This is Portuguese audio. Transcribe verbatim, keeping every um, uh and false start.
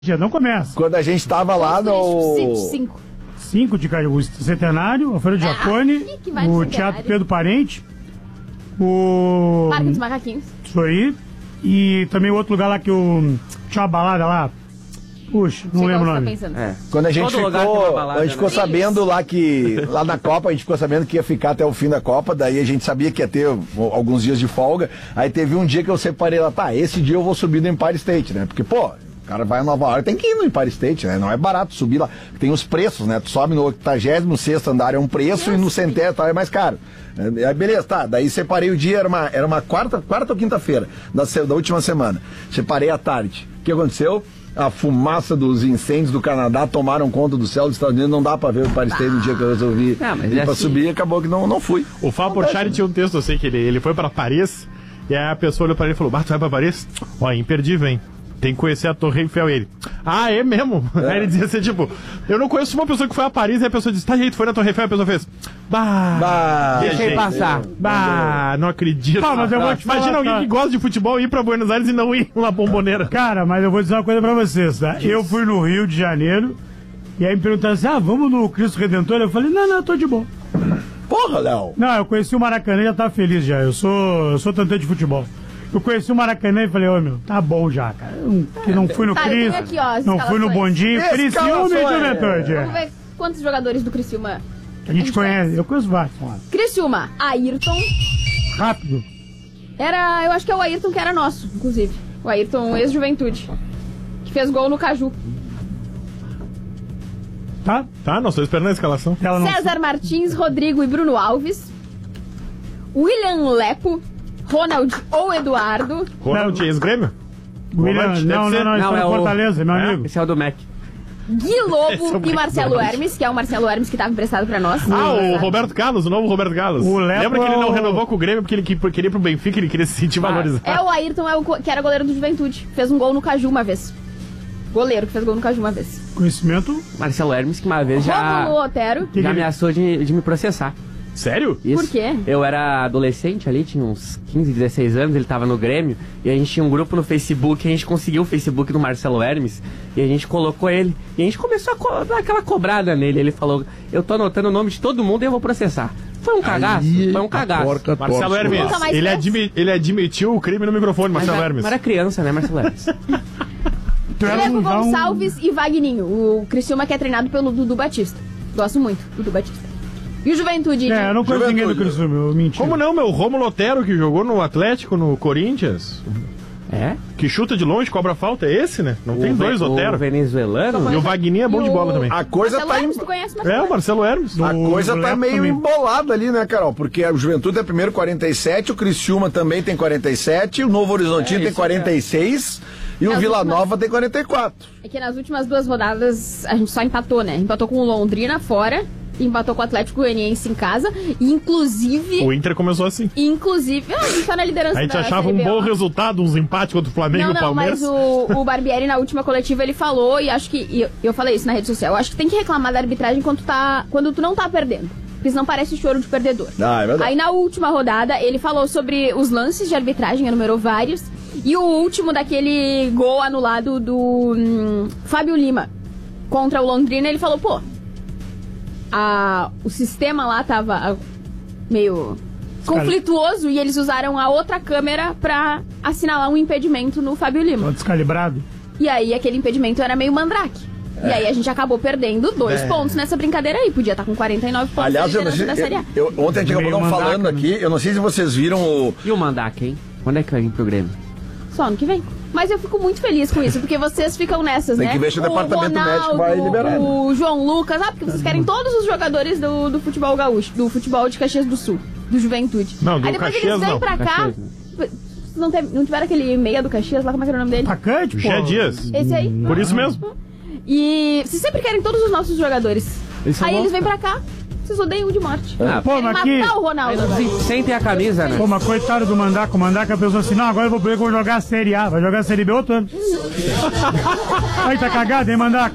Já não começa. Quando a gente tava lá no... Cinco. Cinco de o Centenário, a Feira de Jacone, ah, o Teatro Pedro Parente, o... Parque dos Macaquinhos. Isso aí. E também outro lugar lá que o... tinha uma balada lá. Puxa, não lembro o nome. Tá é. Quando a gente Todo ficou, balada, a gente ficou né? sabendo lá que, lá na Copa, a gente ficou sabendo que ia ficar até o fim da Copa, daí a gente sabia que ia ter alguns dias de folga, aí teve um dia que eu separei lá, tá, esse dia eu vou subir no Empire State, né, porque, pô, o cara vai a Nova York, tem que ir no Empire State, né, não é barato subir lá, tem os preços, né, tu sobe no octagésimo sexto andar é um preço e no centésimo tal é mais caro. Aí beleza, tá, daí separei o dia, era uma, era uma quarta, quarta ou quinta-feira da, da última semana, separei à tarde. O que aconteceu? A fumaça dos incêndios do Canadá tomaram conta do céu dos Estados Unidos, não dá pra ver o Empire State no dia que eu resolvi ah, ir é pra assim. subir, acabou que não, não fui. O Fábio Porchat tinha um texto, eu sei que ele, ele foi pra Paris, e aí a pessoa olhou pra ele e falou, bah, tu vai pra Paris? Ó, imperdível, hein? Tem que conhecer a Torre Eiffel. Ele, ah, é mesmo? É. Aí ele dizia assim, tipo, eu não conheço uma pessoa que foi a Paris, e a pessoa disse, tá, gente, foi na Torre Eiffel, e a pessoa fez, bah, bah deixa ele passar. Bah, não acredito. Pá, mas eu vou te Imagina falar, alguém tá? que gosta de futebol ir pra Buenos Aires e não ir na Bomboneira. Cara, mas eu vou dizer uma coisa pra vocês, tá? Eu fui no Rio de Janeiro, e aí me perguntaram assim, ah, vamos no Cristo Redentor? Eu falei, não, não, eu tô de boa. Porra, Léo! Não, eu conheci o Maracanã e já tava feliz já, eu sou, eu sou tantante de futebol. Eu conheci o Maracanã e falei, ô meu, tá bom já, cara. Eu, que não fui no Tá, Cristo, aqui, ó, as não fui no bondinho, Criciúma e Juventude. Vamos ver quantos jogadores do Criciúma A gente conhece, eu conheço vários. Criciúma, Ayrton. Rápido. Era, eu acho que é o Ayrton que era nosso, inclusive. O Ayrton, ex-Juventude. Que fez gol no Caju. Tá? Tá, não, estou esperando a escalação. Ela não... César Martins, Rodrigo e Bruno Alves. William Lepo, Ronald ou Eduardo. Ronald, ex-Grêmio? William, Ronald, não, deve não, ser. não, Não, isso é é o- Fortaleza, meu É? amigo. Esse é o do Mac. Gui Esse é Lobo o e Marcelo Mac. Hermes, que é o Marcelo Hermes que estava emprestado pra nós. Ah, o Roberto Carlos, o novo Roberto Carlos. O Lepo Lembra que ele não é o- renovou com o Grêmio porque ele que- porque queria ir pro Benfica, ele queria se sentir valorizado. É o Ayrton, é o co- que era goleiro do Juventude. Fez um gol no Caju uma vez. Goleiro que fez gol no Caju uma vez. Conhecimento. Marcelo Hermes, que uma vez já, Rômulo Otero. Que já que- ameaçou de, de me processar. Sério? Isso. Por quê? Eu era adolescente ali, tinha uns quinze, dezesseis anos, ele tava no Grêmio, e a gente tinha um grupo no Facebook, a gente conseguiu o Facebook do Marcelo Hermes, e a gente colocou ele, e a gente começou a co- dar aquela cobrada nele. Ele falou, eu tô anotando o nome de todo mundo e eu vou processar. Foi um cagaço, Aí, foi um a cagaço. porca Marcelo torce Hermes, Nunca mais ele, fez? admi- ele admitiu o crime no microfone, Mas Marcelo era, Hermes. mas era criança, né, Marcelo Hermes? Tu era Diego um- já um- Gonçalves e Vagninho. O Criciúma que é treinado pelo Dudu Batista. Gosto muito, Dudu Batista. E o Juventude? É, eu não conheço ninguém do Juventude. Criciúma, eu menti. Como não, meu? Rômulo Otero, que jogou no Atlético, no Corinthians, É? que chuta de longe, cobra falta, é esse, né? Não tem O dois ve- Otero. O venezuelano? E o Vagninho é bom E de o- bola também. A coisa Marcelo tá em... Hermes, tu conhece Marcelo É, o Hermes? Marcelo Hermes. A O- coisa o tá Lepo meio também. embolada ali, né, Carol? Porque a Juventude é primeiro quarenta e sete, o Criciúma também tem quarenta e sete, o Novo Horizontino É, tem isso quarenta e seis e o Nas Vila últimas- Nova tem quarenta e quatro. É que nas últimas duas rodadas a gente só empatou, né? Empatou com o Londrina fora, e empatou com o Atlético Goianiense em casa, e inclusive... O Inter começou assim. Inclusive... Ah, a gente tá na liderança A gente da achava Série um B, bom ó. resultado, uns empates contra o Flamengo Não, e o não, Palmeiras. mas o, o Barbieri na última coletiva ele falou, e acho que... E eu, eu falei isso na rede social, eu acho que tem que reclamar da arbitragem quando tu, tá, quando tu não tá perdendo. Porque senão parece choro de perdedor. Ah, é verdade. Aí na última rodada ele falou sobre os lances de arbitragem, enumerou vários. E o último daquele gol anulado do hum, Fábio Lima contra o Londrina, ele falou, pô, a, o sistema lá tava ah, meio conflituoso e eles usaram a outra câmera pra assinalar um impedimento no Fábio Lima. Tô descalibrado. E aí aquele impedimento era meio mandrake. E aí a gente acabou perdendo dois pontos nessa brincadeira aí. Podia estar com quarenta e nove pontos Aliás, na eu não liderança sei, da Série A. eu, eu- ontem a gente Meio acabou não mandaca, falando né? aqui, eu não sei se vocês viram o... E o Mandaca, hein? Quando é que vai vir pro Grêmio? Só ano que vem. Mas eu fico muito feliz com isso, porque vocês ficam nessas, Tem né? que ver se o departamento Ronaldo, médico vai liberar, O João Lucas, ah, porque vocês querem todos os jogadores do, do futebol gaúcho, do futebol de Caxias do Sul, do Juventude. Não, do Aí depois Caxias eles vêm não. pra cá. Caxias, Vocês Não, teve- não tiveram aquele meia do Caxias lá, como é que era o nome dele? Atacante, pô. Gé Dias. Esse aí. Por isso mesmo. E vocês sempre querem todos os nossos jogadores. Eles são Aí bons, eles vêm cara. pra cá, vocês odeiam um de morte. Ah, Pô, Querem mas aqui... matar o Ronaldo. agora. Sentem a camisa, né? Pô, mas coitado do Mandaca, o Mandaca pensou assim, não, agora eu vou poder jogar a Série A, vai jogar a Série B outro ano. Aí tá cagado, hein, Mandaca?